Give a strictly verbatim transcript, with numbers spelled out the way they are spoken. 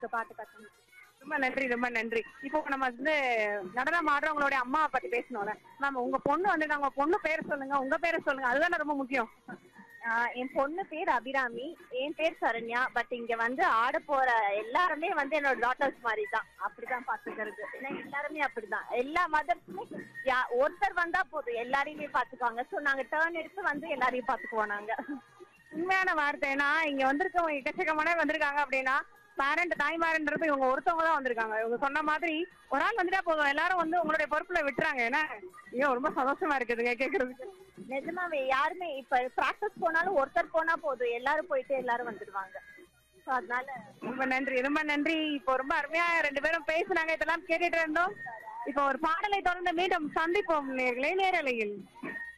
பாட்டு கத்துக்கணும். ரொம்ப நன்றி, ரொம்ப நன்றி. இப்போ நம்ம வந்து நடனம் ஆடுறவங்களுடைய அம்மாவை பத்தி பேசணும்ல மேம். உங்க பொண்ணு வந்து உங்க பொண்ணு பேரை சொல்லுங்க, உங்க பேரை சொல்லுங்க, அதுதானே ரொம்ப முக்கியம். ஆஹ் என் பொண்ணு பேர் அபிராமி, என் பேர் சரண்யா. பட் இங்க வந்து ஆட போற எல்லாருமே வந்து என்னோட டாட்டர்ஸ் மாதிரி தான், அப்படிதான் பாத்துக்கிறது. ஏன்னா எல்லாருமே அப்படிதான், எல்லா மதர்ஸுமே யா ஒருத்தர் வந்தா போதும் எல்லாரையுமே பாத்துக்குவாங்க. ஸோ நாங்க டேர்ன் எடுத்து வந்து எல்லாரையும் பாத்துக்குவோம் நாங்க. உண்மையான வார்த்தைனா இங்க வந்திருக்கவங்க எக்கச்சக்கமான வந்திருக்காங்க அப்படின்னா பேரண்ட் தாய்மாரன்றது இவங்க ஒருத்தவங்க தான் வந்திருக்காங்க. இவங்க சொன்ன மாதிரி ஒரு ஆள் வந்துட்டா போதும், எல்லாரும் வந்து உங்களுடைய பொறுப்புல விட்டுறாங்க. ஏன்னா ஐயோ ரொம்ப சந்தோஷமா இருக்குதுங்க கேட்கறதுக்கு. நிஜமாவே யாருமே இப்ப பிராக்டிஸ் போனாலும் ஒருத்தர் போனா போதும், எல்லாரும் போயிட்டு எல்லாரும் வந்துடுவாங்க. ஸோ அதனால ரொம்ப நன்றி, ரொம்ப நன்றி. இப்போ ரொம்ப அருமையா ரெண்டு பேரும் பேசுனாங்க, இதெல்லாம் கேட்டுட்டு இருந்தோம். இப்போ ஒரு பாடலை தொடர்ந்து மீண்டும் சந்திப்போம் நேயர்களே நேரலையில்.